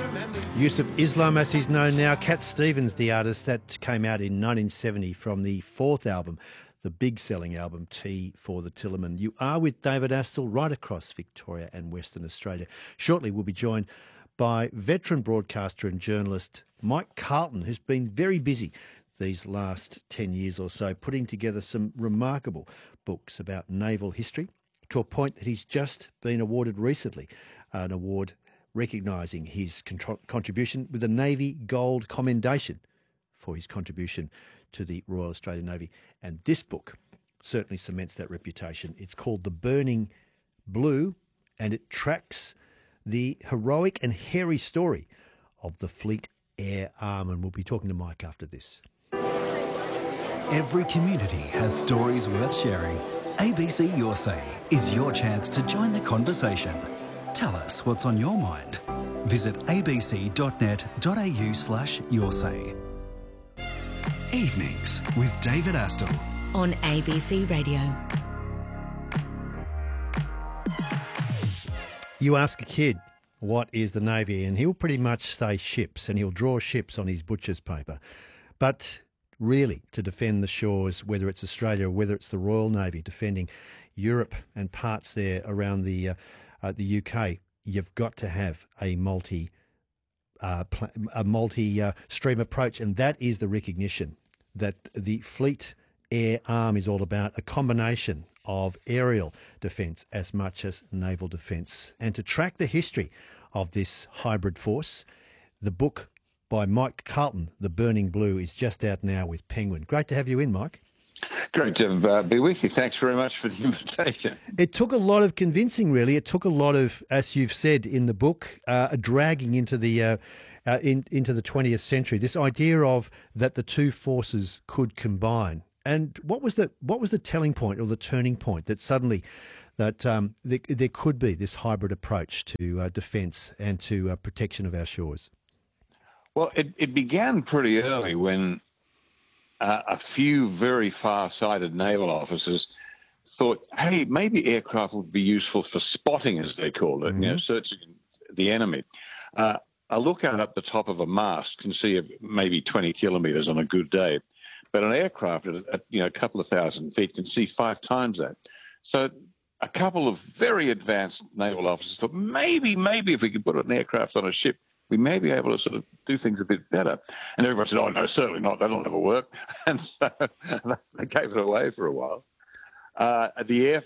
Yusuf Islam, as he's known now. Cat Stevens, the artist, that came out in 1970 from the fourth album, the big-selling album, Tea for the Tillerman. You are with David Astle right across Victoria and Western Australia. Shortly we'll be joined by veteran broadcaster and journalist Mike Carlton, who's been very busy these last 10 years or so, putting together some remarkable books about naval history, to a point that he's just been awarded recently an award recognising his contribution with the Navy Gold Commendation for his contribution to the Royal Australian Navy. And this book certainly cements that reputation. It's called The Burning Blue, and it tracks the heroic and hairy story of the Fleet Air Arm. And we'll be talking to Mike after this. Every community has stories worth sharing. ABC Your Say is your chance to join the conversation. Tell us what's on your mind. Visit abc.net.au/yoursay. Evenings with David Astle on ABC Radio. You ask a kid, what is the Navy? And he'll pretty much say ships, and he'll draw ships on his butcher's paper. But really, to defend the shores, whether it's Australia or whether it's the Royal Navy defending Europe and parts there around the UK, you've got to have a multi-stream approach, and that is the recognition that the Fleet Air Arm is all about, a combination of aerial defence as much as naval defence. And to track the history of this hybrid force, the book by Mike Carlton, The Burning Blue, is just out now with Penguin. Great to have you in, Mike. Great to be with you. Thanks very much for the invitation. It took a lot of convincing, really. It took a lot of, as you've said in the book, dragging into the 20th century. This idea of that the two forces could combine. And what was the telling point or the turning point that suddenly that there could be this hybrid approach to defence and to protection of our shores? Well, it began pretty early when a few very far-sighted naval officers thought, hey, maybe aircraft would be useful for spotting, as they called it, searching the enemy. A lookout up the top of a mast can see maybe 20 kilometres on a good day, but an aircraft at a couple of thousand feet can see 5 times that. So a couple of very advanced naval officers thought, maybe if we could put an aircraft on a ship, we may be able to sort of do things a bit better. And everybody said, oh, no, certainly not. That'll never work. And so they gave it away for a while. This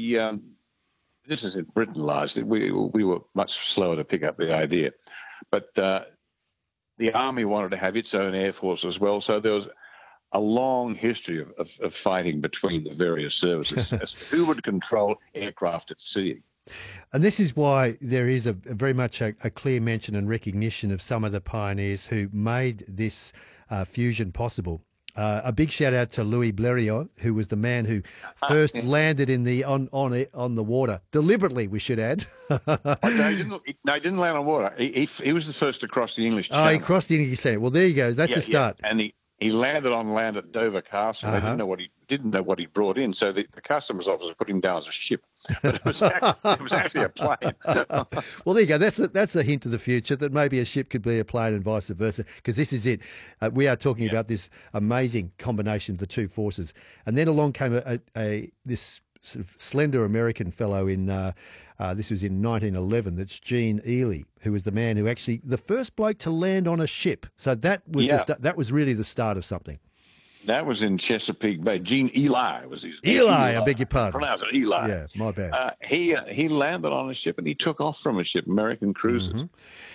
is in Britain largely. We were much slower to pick up the idea. But the Army wanted to have its own air force as well. So there was a long history of fighting between the various services as to who would control aircraft at sea. And this is why there is a very much a clear mention and recognition of some of the pioneers who made this fusion possible. A big shout out to Louis Blériot, who was the man who first landed in the on the water deliberately. We should add. No, he didn't land on water. He was the first to cross the English Channel. Oh, he crossed the English Channel. Well, there you go. That's a start. Yeah. And he landed on land at Dover Castle. They didn't know what he brought in, so the customs officer put him down as a ship. But it was actually a plane. Well, there you go. That's a hint of the future, that maybe a ship could be a plane and vice versa, because this is it. We are talking about this amazing combination of the two forces. And then along came this sort of slender American fellow in this was in 1911. That's Gene Ely, who was the man who actually the first bloke to land on a ship. So that was that was really the start of something. That was in Chesapeake Bay. Gene Ely was his name. Eli, I beg your pardon. Pronounce it Eli. Yeah, my bad. He landed on a ship and he took off from a ship, American cruisers.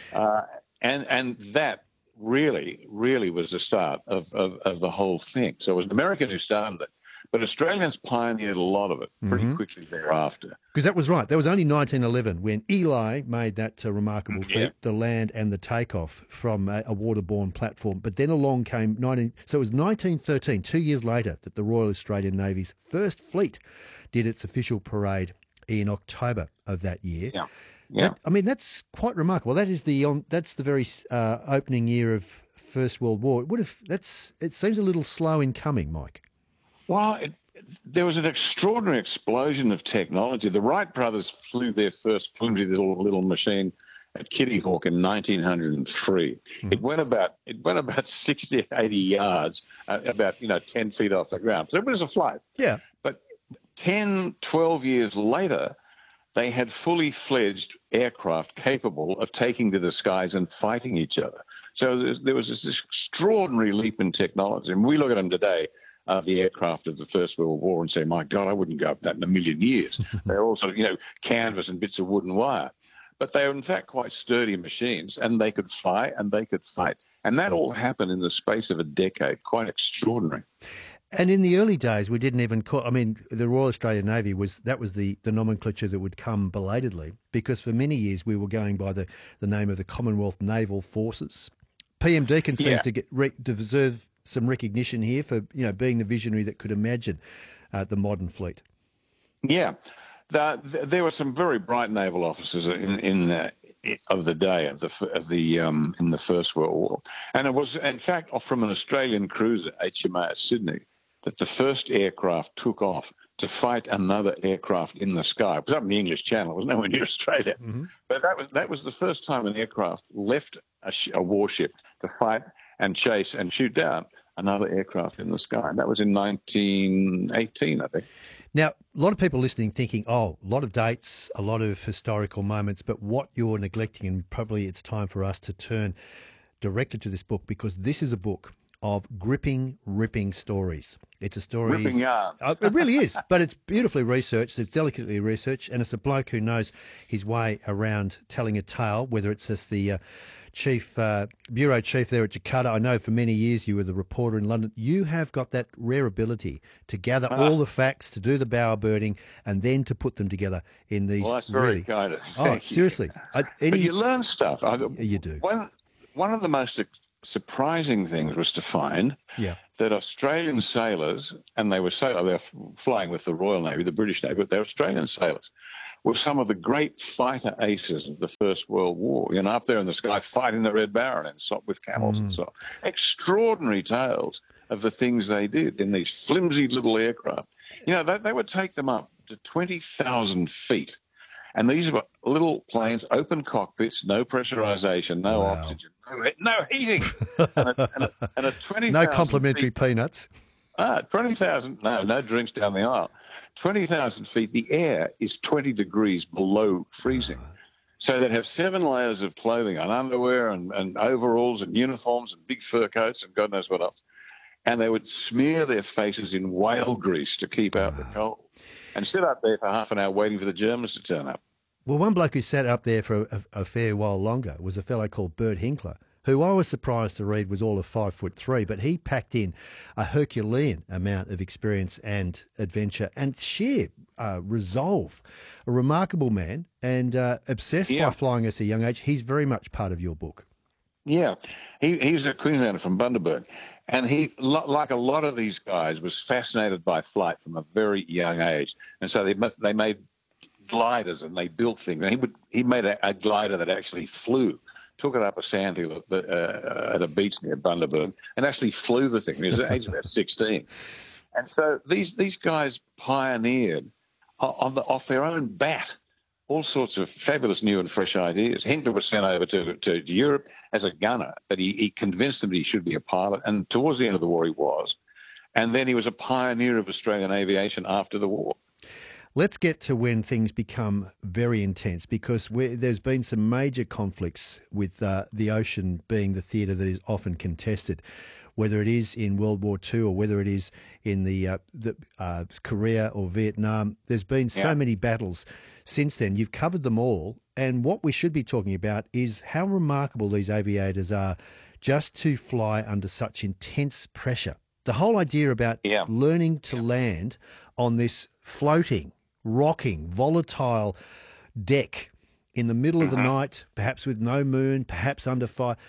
And that really was the start of the whole thing. So it was an American who started it. But Australians pioneered a lot of it pretty quickly thereafter. Because that was right. That was only 1911 when Eli made that remarkable feat, the land and the takeoff from a waterborne platform. But then along came so it was 1913, 2 years later, that the Royal Australian Navy's first fleet did its official parade in October of that year. Yeah. That's quite remarkable. That is that's the very opening year of First World War. It seems a little slow in coming, Mike. Well, there was an extraordinary explosion of technology. The Wright brothers flew their first flimsy little machine at Kitty Hawk in 1903. It went about 60, 80 yards, about 10 feet off the ground. So it was a flight. Yeah. But 10, 12 years later, they had fully fledged aircraft capable of taking to the skies and fighting each other. So there was this extraordinary leap in technology. And we look at them today, the aircraft of the First World War, and say, my God, I wouldn't go up that in a million years. They're also, canvas and bits of wood and wire. But they were, in fact, quite sturdy machines, and they could fly and they could fight. And that all happened in the space of a decade. Quite extraordinary. And in the early days, we didn't even call. I mean, the Royal Australian Navy was the nomenclature that would come belatedly, because for many years we were going by the name of the Commonwealth Naval Forces. PM Deakin seems to deserve some recognition here for being the visionary that could imagine the modern fleet. Yeah, there were some very bright naval officers of the day in the First World War, and it was in fact from an Australian cruiser, HMAS Sydney, that the first aircraft took off to fight another aircraft in the sky. It was up in the English Channel. It was nowhere near Australia. Mm-hmm. But that was the first time an aircraft left a warship to fight and chase and shoot down another aircraft in the sky. And that was in 1918, I think. Now, a lot of people listening thinking, a lot of dates, a lot of historical moments, but what you're neglecting, and probably it's time for us to turn directly to this book, because this is a book of gripping, ripping stories. It's a story. Ripping yarn. It really is, but it's beautifully researched, it's delicately researched, and it's a bloke who knows his way around telling a tale, whether it's as the bureau chief there at Jakarta. I know for many years you were the reporter in London. You have got that rare ability to gather all the facts, to do the bower birding, and then to put them together in these. Well, that's very kind of. Oh, seriously. But you learn stuff. You do. One of the most surprising things was to find that Australian sailors, and they were flying with the Royal Navy, the British Navy, but they're Australian sailors, were some of the great fighter aces of the First World War, up there in the sky fighting the Red Baron and with camels and so on. Extraordinary tales of the things they did in these flimsy little aircraft. They would take them up to 20,000 feet. And these were little planes, open cockpits, no pressurization, no oxygen, no heating. and a 20,000 no complimentary peanuts. 20,000, no drinks down the aisle. 20,000 feet, the air is 20 degrees below freezing. So they'd have 7 layers of clothing on, underwear and overalls and uniforms and big fur coats and God knows what else. And they would smear their faces in whale grease to keep out the cold and sit up there for half an hour waiting for the Germans to turn up. Well, one bloke who sat up there for a fair while longer was a fellow called Bert Hinkler, who I was surprised to read was all of 5'3", but he packed in a Herculean amount of experience and adventure and sheer resolve. A remarkable man and obsessed by flying at a young age. He's very much part of your book. Yeah, he's a Queenslander from Bundaberg, and he, like a lot of these guys, was fascinated by flight from a very young age, and so they made gliders and they built things. And he made a glider that actually flew. Took it up a sandhill at a beach near Bundaberg and actually flew the thing. He was about 16. And so these guys pioneered off their own bat all sorts of fabulous new and fresh ideas. Hinkler was sent over to Europe as a gunner, but he convinced them that he should be a pilot. And towards the end of the war, he was. And then he was a pioneer of Australian aviation after the war. Let's get to when things become very intense, because there's been some major conflicts with the ocean being the theatre that is often contested, whether it is in World War II or whether it is in the Korea or Vietnam. There's been so many battles since then. You've covered them all, and what we should be talking about is how remarkable these aviators are just to fly under such intense pressure. The whole idea about learning to land on this floating, rocking, volatile deck in the middle of the night, perhaps with no moon, perhaps under fire.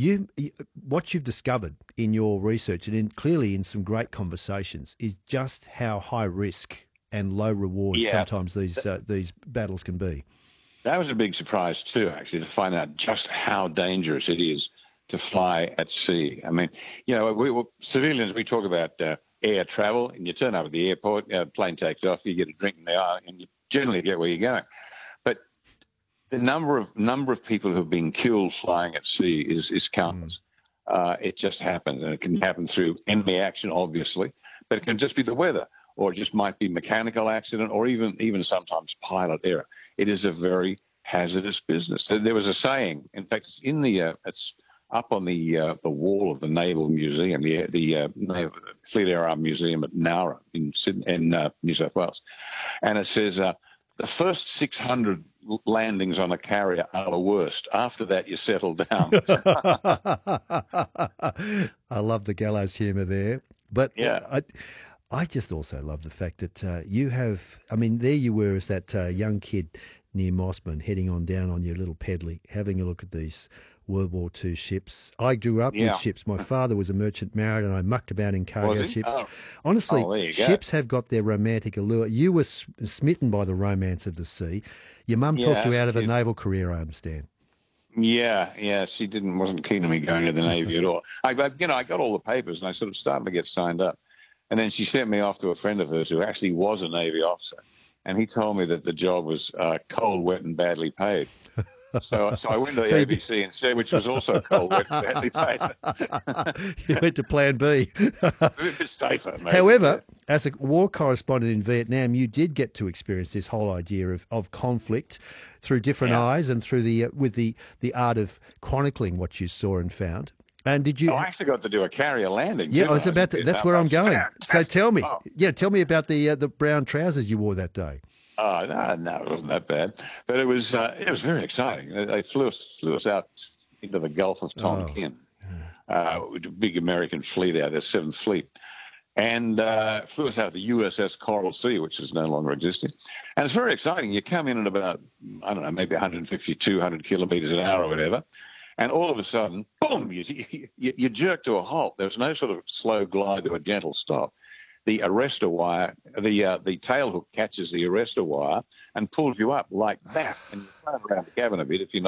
What you've discovered in your research and clearly in some great conversations is just how high risk and low reward sometimes these battles can be. That was a big surprise too, actually, to find out just how dangerous it is to fly at sea. I mean, civilians, we talk about air travel, and you turn up at the airport, plane takes off, you get a drink in the aisle, and you generally get where you're going. But the number of people who have been killed flying at sea is countless. It just happens, and it can happen through enemy action, obviously, but it can just be the weather, or it just might be mechanical accident, or even sometimes pilot error. It is a very hazardous business. There was a saying, in fact, it's in the it's up on the wall of the Naval Museum, the Naval Fleet Air Arm Museum at Nowra in Sydney, in New South Wales, and it says the first 600 landings on a carrier are the worst. After that, you settle down. I love the gallows humour there, but yeah. I just also love the fact that you have, I mean, there you were as that young kid near Mossman, heading on down on your little pedley, having a look at these World War II ships. I grew up with ships. My father was a merchant mariner, and I mucked about in cargo ships. Oh. Honestly, ships have got their romantic allure. You were smitten by the romance of the sea. Your mum talked you out of a naval career, I understand. Yeah, she wasn't keen on me going to the Navy at all. I got all the papers, and I sort of started to get signed up. And then she sent me off to a friend of hers who actually was a Navy officer. And he told me that the job was cold, wet, and badly paid. So I went to the ABC instead, which was also cold, wet, and badly paid. You went to Plan B. A bit safer, maybe. However, as a war correspondent in Vietnam, you did get to experience this whole idea of conflict through different eyes and through with the art of chronicling what you saw and found. And did you? I actually got to do a carrier landing. Yeah, I was about to. That's where I'm going. So tell me, tell me about the brown trousers you wore that day. Oh no, it wasn't that bad, but it was very exciting. They flew us out into the Gulf of Tonkin, with a big American fleet out there, 7th Fleet, and flew us out the USS Coral Sea, which is no longer existing. And it's very exciting. You come in at about, I don't know, maybe 150, 200 kilometers an hour or whatever. And all of a sudden, boom, you jerk to a halt. There's no sort of slow glide to a gentle stop. The arrestor wire, the tail hook catches the arrestor wire and pulls you up like that. And you turn around the cabin a bit if you're not